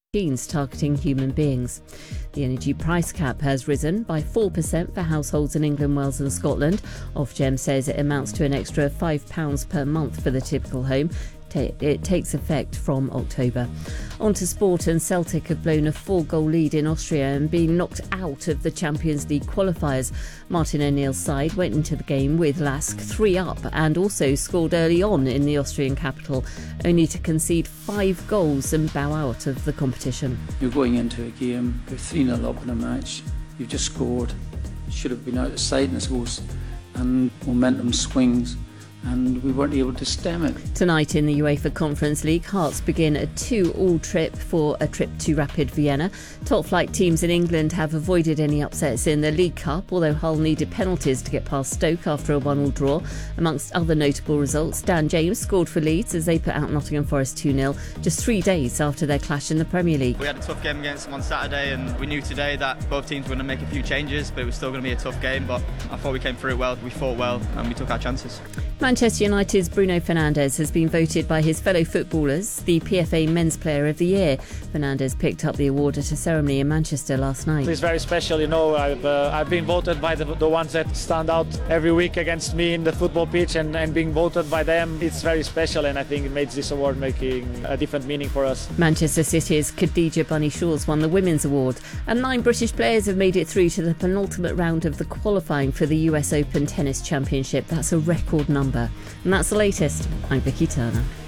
machines targeting human beings. The energy price cap has risen by 4% for households in England, Wales and Scotland. Ofgem says it amounts to an extra £5 per month for the typical home. It takes effect from October. On to sport, and Celtic have blown a 4-goal lead in Austria and been knocked out of the Champions League qualifiers. Martin O'Neill's side went into the game with Lask 3 up and also scored early on in the Austrian capital, only to concede 5 goals and bow out of the competition. You're going into a game, you're 3-0 up in a match, you've just scored, should have been out of sight, and I suppose, and momentum swings, and we weren't able to stem it. Tonight in the UEFA Conference League, Hearts begin a 2-all trip for a trip to Rapid Vienna. Top flight teams in England have avoided any upsets in the League Cup, although Hull needed penalties to get past Stoke after a 1-all draw. Amongst other notable results, Dan James scored for Leeds as they put out Nottingham Forest 2-0, just 3 days after their clash in the Premier League. We had a tough game against them on Saturday, and we knew today that both teams were going to make a few changes, but it was still going to be a tough game. But I thought we came through it well, we fought well, and we took our chances. Manchester United's Bruno Fernandes has been voted by his fellow footballers the PFA Men's Player of the Year. Fernandes picked up the award at a ceremony in Manchester last night. It's very special, I've been voted by the ones that stand out every week against me in the football pitch, and being voted by them, it's very special, and I think it makes this award making a different meaning for us. Manchester City's Khadija Bunny Shaw's won the Women's Award, and 9 British players have made it through to the penultimate round of the qualifying for the US Open Tennis Championship. That's a record number. And that's the latest. I'm Vicky Turner.